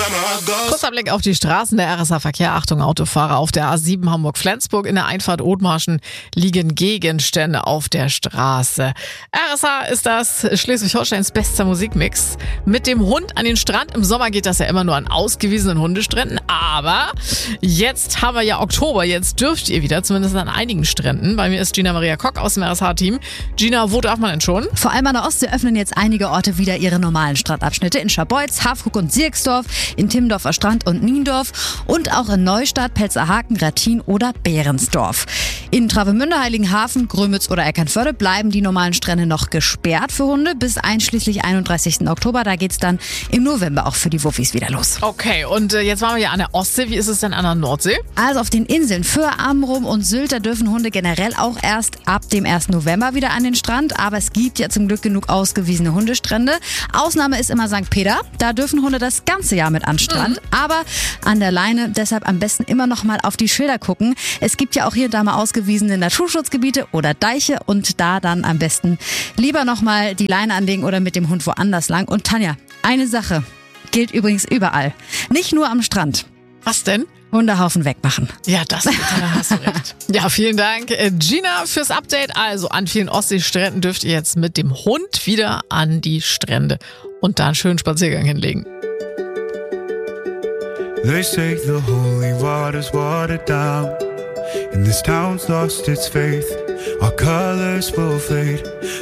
Kurzer Blick auf die Straßen, der RSA-Verkehr. Achtung, Autofahrer auf der A7 Hamburg-Flensburg. In der Einfahrt Othmarschen liegen Gegenstände auf der Straße. RSA ist das Schleswig-Holsteins bester Musikmix. Mit dem Hund an den Strand. Im Sommer geht das ja immer nur an ausgewiesenen Hundestränden. Aber jetzt haben wir ja Oktober. Jetzt dürft ihr wieder, zumindest an einigen Stränden. Bei mir ist Gina Maria Kock aus dem RSA-Team. Gina, wo darf man denn schon? Vor allem an der Ostsee öffnen jetzt einige Orte wieder ihre normalen Strandabschnitte. In Scharbeutz, Hafkrug und Sierksdorf, in Timmendorfer Strand und Niendorf und auch in Neustadt, Pelzerhaken, Rattin oder Behrensdorf. In Travemünde, Heiligenhafen, Grömitz oder Eckernförde bleiben die normalen Strände noch gesperrt für Hunde bis einschließlich 31. Oktober. Da geht's dann im November auch für die Wuffis wieder los. Okay, und jetzt waren wir ja an der Ostsee. Wie ist es denn an der Nordsee? Also auf den Inseln Föhr, Amrum und Sylt, da dürfen Hunde generell auch erst ab dem 1. November wieder an den Strand. Aber es gibt ja zum Glück genug ausgewiesene Hundestrände. Ausnahme ist immer St. Peter. Da dürfen Hunde das ganze Jahr mit an den Strand. Aber an der Leine, deshalb am besten immer noch mal auf die Schilder gucken. Es gibt ja auch hier und da mal ausgewiesene Naturschutzgebiete oder Deiche und da dann am besten lieber noch mal die Leine anlegen oder mit dem Hund woanders lang. Und Tanja, eine Sache gilt übrigens überall. Nicht nur am Strand. Was denn? Hundehaufen wegmachen. Ja, da hast du recht. Ja, vielen Dank, Gina, fürs Update. Also, an vielen Ostseestränden dürft ihr jetzt mit dem Hund wieder an die Strände und da einen schönen Spaziergang hinlegen. They say the holy water's watered down, and this town's lost its faith. Our colors will fade.